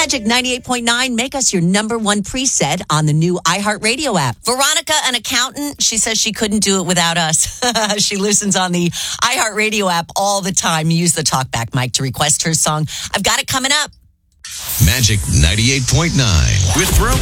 Magic 98.9, make us your number one preset on the new iHeartRadio app. Veronica, an accountant, she says she couldn't do it without us. She listens on the iHeartRadio app all the time. Use the talkback mic to request her song. I've got it coming up. Magic 98.9 with Throwback.